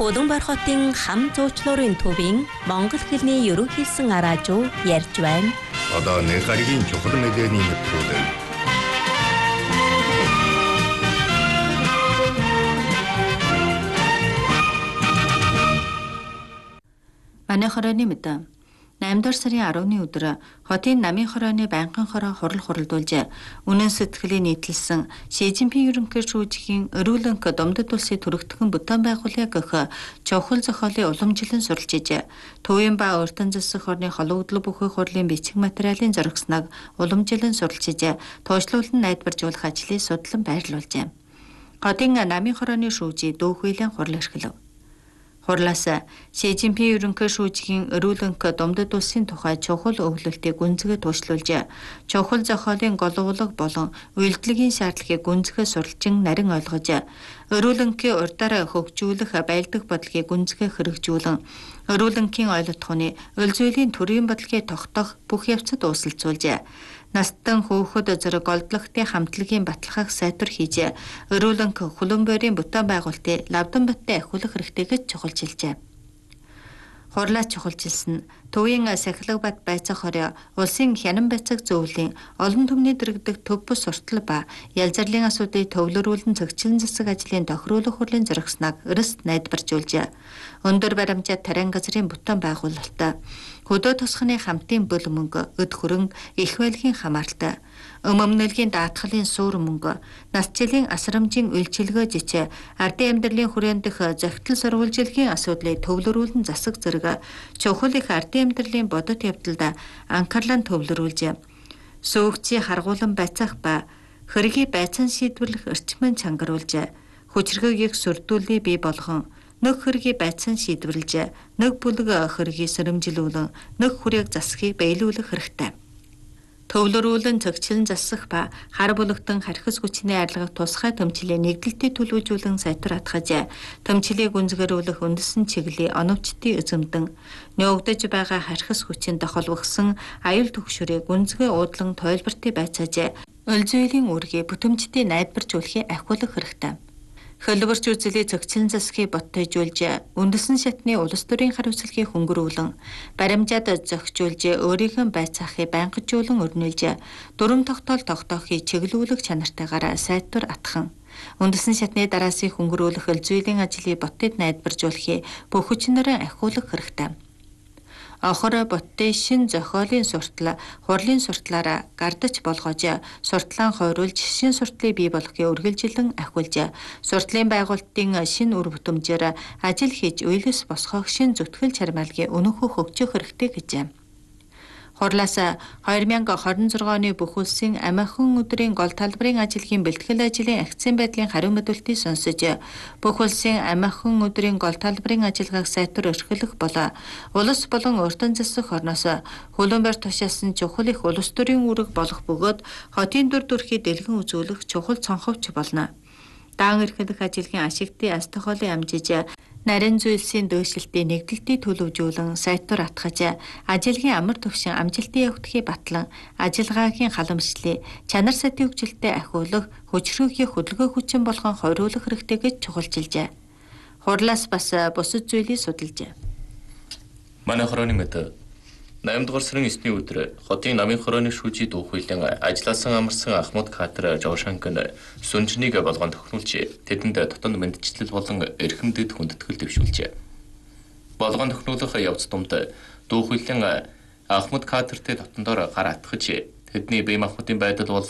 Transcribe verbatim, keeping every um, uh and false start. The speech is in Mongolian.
Улаанбаатар хотын хам зуучлуурын төвийн монгол хэлний ерөнхийлсөн араажуу ярьж байна. Одоо нэг гаригийн чухал мэдээний нэвтрүүлэг. Манай хорооны мэдээ. наймд дугаар сарын арваны өдөр хотын намын хорооны байнгын хороо хурал хуралдуулж үнэн сэтгэлийн нийтлсэн Ши Цзиньпин ерөнхий шүүжгийн өрөөлөнг Домдод улсын төрөгдгөн бүтээн байгуулъя гэх чухал зохиолын уламжлан суралцж төвийн ба уртан засаг хорны холбогдлол бүхий хурлын бичиг материалын зурагсныг уламжлан суралцж туушлуулан найдваржуулах ажлыг судлан байрлуулжээ. Хотын намын хорооны шүүжийн дүүх хуулийн хурал эрхлэв. Хурлаас Ши Цзиньпин ерөнхий шүүжгийн өрөөлөнг Домдод улсын тухай чухал өвлөлтийг гүнзгий туушруулж, чухал зохиолын голуулга болон үйлдэлгийн шаардлагыг гүнзгий суралжин нарийн ойлгож, өрөөлөнгийн урдаар хөгжүүлэх байлдах бодлогыг гүнзгий хэрэгжүүлэн, өрөөлөнгийн ойлгохны өл зүйлийн төрийн бодлогыг тогтоох бүх явцад ууслалцуулж, настан хөөхөд зэрэг голдлогтын хамтлагийн баталгааг сайтар хийж, өрөөлөнг хулан бойрын бүтээн байгуулалтыг лавдан баттай ахиулах хэрэгтэй гэж чухалчилжээ. Хурлаа чухалчилсан төвийн Сахилга бат байцаах хорё улсын хянан байцааг зөвлөлийн олон түмний дэргэдэг төв бус суртал ба ялзарлын асуудлыг төвлөрүүлэн цогцлон засаг ажлын тохируулах хурлын зурагсныг өрөст найдваржуулж, өндөр баримжаад тарайн газрын бүтээн байгуулалт, хөдөө тосхны хамтын бүл мөнгө, өд хөрөнгө, их байлгийн хамааралтай, өмөмнөлгийн даатгалын суур мөнгө, насжилийн асрамжийн үйлчилгээ жичээ, ардын амьдралын хүрээнд дэх зохицол сурвалжилгийн асуудлыг төвлөрүүлэн засаг зэрэг чухал их ардын амьдралын бодит явдалд анхаарлан төвлөрүүлж, сөөгчийн харгуулан байцаах ба хэргийг байцаан шийдвэрлэх эрчмэн чангаруулж, хүчрхэг их сүрдүүлээ бий болгон, нэг хэргийг байцаан шийдвэрлэж, нэг бүлэг хэргийг сөрөмжилүүлэн, нэг хүрээг засахыг биелүүлэх хэрэгтэй. Төвлөрүүлэн цогцлон засах ба хар бүлэгтэн харьхас хүчний арилгах тусгай төмчлийн нэгдэлтийг төлөвлөжүүлэн сайтар атгаж, төмчлийг гүнзгэрүүлэх үндэсний чиглэлийн оновчтын эзэмдэн, нөөгдөж байгаа харьхас хүчин тохолвогсон аюул төгшөрийг гүнзгий уудлан тойлбортыг байцааж, өл зүйлийн үүргийг бүтэмжтэй найдваржуулахыг ахиулах хэрэгтэй. Хөлбөрч үзлийг цогцлон засахыг боттойжуулж, үндэсний шатны улс төрийн хариуцлагыг хөнгөрүүлэн, баримжаад зохижуулж, өөрийнх нь байцаахыг байнгажуулан өрнүүлж, дүрм тогтоол тогтоохыг чиглүүлэх чанартайгаар сайтар атхан, үндэсний шатны дараасыг хөнгөрүүлэх өл зүйлийн ажлыг боттод найдваржуулахыг бүх хүчнээрээ ахиулах хэрэгтэй. Охор боттын шин зохиолын суртал, хурлын суртлаараа гардаж болгож, суртлаан хойруулж шин суртлыг бий болгохыг үргэлжилэн ахиулж, суртлын байгуулалтын шин үр бүтэмжээр ажил хийж үйлс босгох шин зүтгэл чармайлгийн өнөөхөө хөгжих хэрэгтэй гэжээ. Хурлаас хоёр мянга хорин зургийн оны бүх улсын амиахан өдрийн гол талбарын ажилгийн бэлтгэл ажлын акцийн байдлын хариу мэдүүлэлтийг сонсож, бүх улсын амиахан өдрийн гол талбарын ажиллагааг сайтар эрхлэх болоо улс болон уртан засаг хорноос хөлбөмбөр тушаасан чухал их улс төрийн үүрэг болох бөгөөд хотын дүр төрхийг дэлгэн үзүүлэх чухал цонховч болно. Даан эрхлэх ажилгийн ашигтын аз тохиолыг амжиж, нарийн зүйлсийн дөөшлөлтийн нэгдэлтийг төлөвжүүлэн сайтар атгаж, ажилгийн амар төвшин амжилтын явагдахыг батлан, ажиллагаагийн халамжлалыг чанар сэтийн хөгжилтэй ахиулах, хүчрхүүгийн хөдөлгөөн хүчин болгон хориулах хэрэгтэй гэж чухалчилжээ. Хурлаас бас бусад зүйлийг судалжээ. Манай хорооны мэдээ. наймд дугаар сарын эсний өдөр хотын намын хорооны шүүжийн дүүх хуулийн ажилласан амарсан Ахмад Катар Жовшанкын сүнжнийг болгон тохируулж, тэдэнд дотоод мэндчлэл болон эрхэмдэд хүндэтгэл дэвшүүлжээ. Болгон тохируулах явц думд дүүх хуулийн Ахмад Катарт дотондоор гар атгаж, тэдний бие махбодын байдал болон